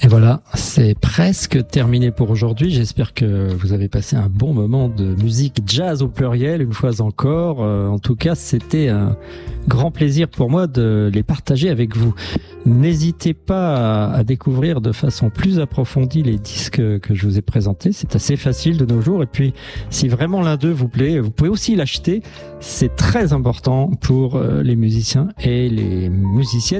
Et voilà, c'est presque terminé pour aujourd'hui. J'espère que vous avez passé un bon moment de musique jazz au pluriel, une fois encore. En tout cas, c'était un grand plaisir pour moi de les partager avec vous. N'hésitez pas à découvrir de façon plus approfondie les disques que je vous ai présentés. C'est assez facile de nos jours. Et puis, si vraiment l'un d'eux vous plaît, vous pouvez aussi l'acheter. C'est très important pour les musiciens et les musiciennes.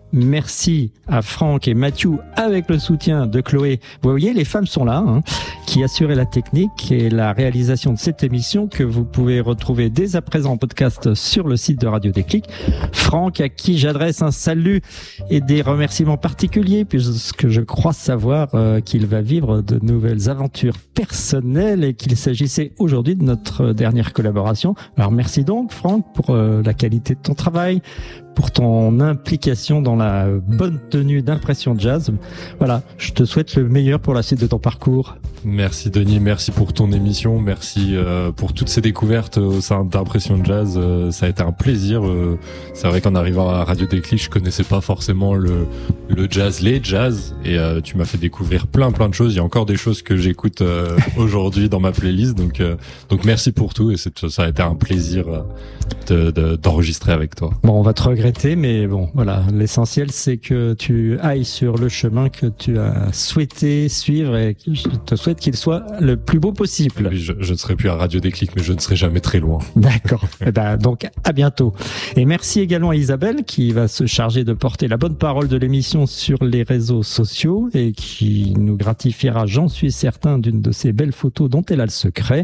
Merci à Franck et Mathieu avec le soutien de Chloé. Vous voyez, les femmes sont là, qui assuraient la technique et la réalisation de cette émission que vous pouvez retrouver dès à présent en podcast sur le site de Radio Déclic. Franck, à qui j'adresse un salut et des remerciements particuliers puisque je crois savoir qu'il va vivre de nouvelles aventures personnelles et qu'il s'agissait aujourd'hui de notre dernière collaboration. Alors merci donc Franck pour la qualité de ton travail, pour ton implication dans la bonne tenue d'Impression Jazz. Voilà, je te souhaite le meilleur pour la suite de ton parcours. Merci Denis, merci pour ton émission, merci pour toutes ces découvertes au sein d'Impression Jazz. Ça a été un plaisir. C'est vrai qu'en arrivant à Radio Déclic, je connaissais pas forcément le jazz, les jazz, et tu m'as fait découvrir plein de choses. Il y a encore des choses que j'écoute aujourd'hui dans ma playlist, donc merci pour tout, et ça a été un plaisir d'enregistrer avec toi. Bon, on va te regretter, mais bon, voilà, l'essentiel c'est que tu ailles sur le chemin que tu as souhaité suivre, et je te souhaite qu'il soit le plus beau possible. Oui, je ne serai plus à Radio Déclic, mais je ne serai jamais très loin. D'accord. Donc à bientôt. Et merci également à Isabelle qui va se charger de porter la bonne parole de l'émission sur les réseaux sociaux et qui nous gratifiera, j'en suis certain, d'une de ces belles photos dont elle a le secret.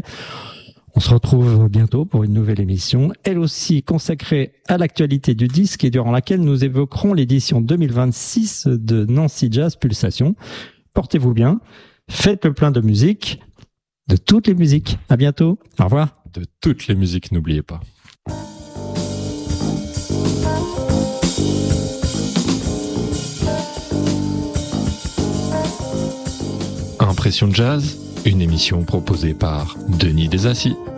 On se retrouve bientôt pour une nouvelle émission, elle aussi consacrée à l'actualité du disque et durant laquelle nous évoquerons l'édition 2026 de Nancy Jazz Pulsation. Portez-vous bien, faites le plein de musique, de toutes les musiques. À bientôt, au revoir. De toutes les musiques, n'oubliez pas. Impression Jazz, une émission proposée par Denis Desassis.